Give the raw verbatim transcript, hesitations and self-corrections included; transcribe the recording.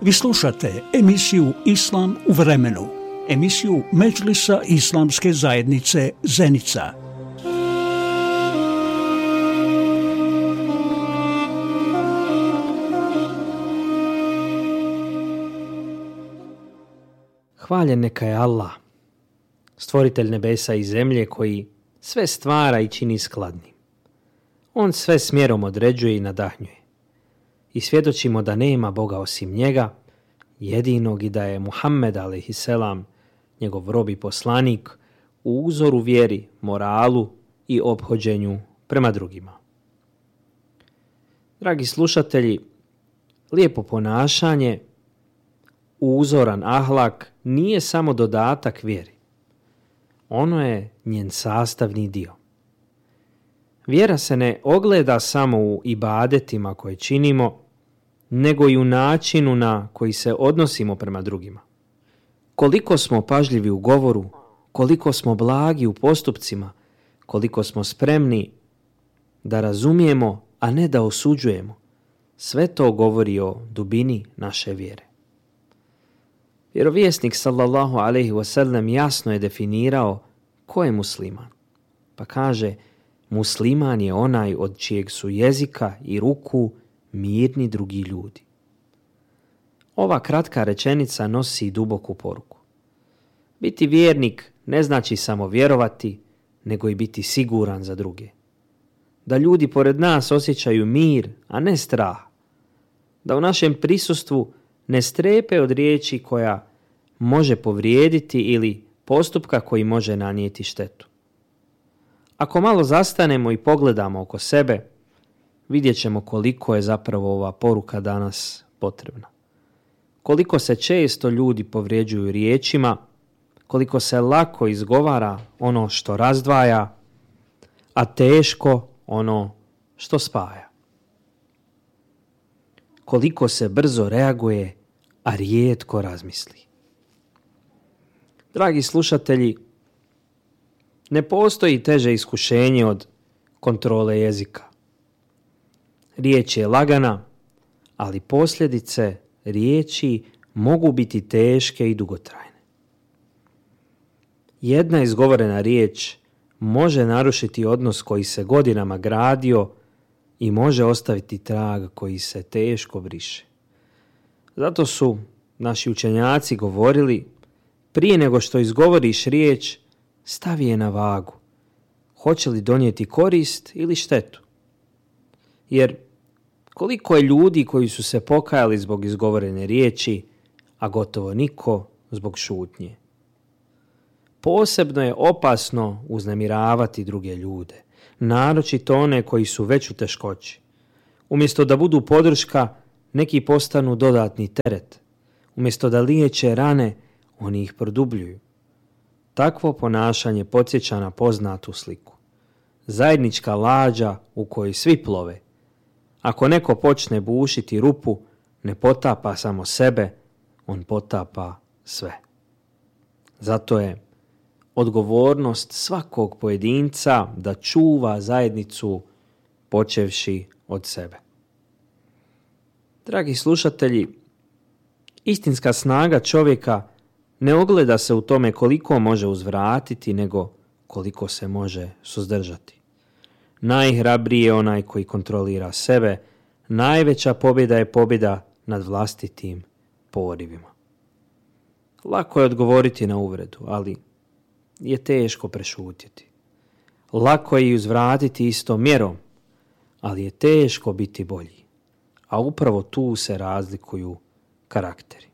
Vi slušate emisiju Islam u vremenu, emisiju Medžlisa Islamske zajednice Zenica. Hvaljen neka je Allah, stvoritelj nebesa i zemlje koji sve stvara i čini skladnim. On sve smjerom određuje i nadahnjuje. I svjedočimo da nema Boga osim njega, jedinog, i da je Muhammed a.s. njegov rob i poslanik u uzoru vjeri, moralu i ophođenju prema drugima. Dragi slušatelji, lijepo ponašanje, uzoran ahlak nije samo dodatak vjeri. Ono je njen sastavni dio. Vjera se ne ogleda samo u ibadetima koje činimo, nego i u načinu na koji se odnosimo prema drugima. Koliko smo pažljivi u govoru, koliko smo blagi u postupcima, koliko smo spremni da razumijemo, a ne da osuđujemo, sve to govori o dubini naše vjere. Vjerovjesnik sallallahu alejhi ve sellem jasno je definirao ko je musliman. Pa kaže, musliman je onaj od čijeg su jezika i ruku mirni drugi ljudi. Ova kratka rečenica nosi duboku poruku. Biti vjernik ne znači samo vjerovati, nego i biti siguran za druge. Da ljudi pored nas osjećaju mir, a ne strah. Da u našem prisustvu ne strepe od riječi koja može povrijediti ili postupka koji može nanijeti štetu. Ako malo zastanemo i pogledamo oko sebe, vidjet ćemo koliko je zapravo ova poruka danas potrebna. Koliko se često ljudi povrijeđuju riječima, koliko se lako izgovara ono što razdvaja, a teško ono što spaja. Koliko se brzo reaguje, a rijetko razmisli. Dragi slušatelji, ne postoji teže iskušenje od kontrole jezika. Riječ je lagana, ali posljedice riječi mogu biti teške i dugotrajne. Jedna izgovorena riječ može narušiti odnos koji se godinama gradio i može ostaviti trag koji se teško briše. Zato su naši učenjaci govorili, prije nego što izgovoriš riječ, stavi je na vagu. Hoće li donijeti korist ili štetu? Jer koliko je ljudi koji su se pokajali zbog izgovorene riječi, a gotovo niko zbog šutnje. Posebno je opasno uznemiravati druge ljude, naročito one koji su već u teškoći. Umjesto da budu podrška, neki postanu dodatni teret. Umjesto da liječe rane, oni ih produbljuju. Takvo ponašanje podsjeća na poznatu sliku. Zajednička lađa u kojoj svi plove. Ako neko počne bušiti rupu, ne potapa samo sebe, on potapa sve. Zato je odgovornost svakog pojedinca da čuva zajednicu počevši od sebe. Dragi slušatelji, istinska snaga čovjeka ne ogleda se u tome koliko može uzvratiti, nego koliko se može suzdržati. Najhrabriji je onaj koji kontrolira sebe, najveća pobjeda je pobjeda nad vlastitim porivima. Lako je odgovoriti na uvredu, ali je teško prešutjeti. Lako je i uzvratiti istom mjerom, ali je teško biti bolji. A upravo tu se razlikuju karakteri.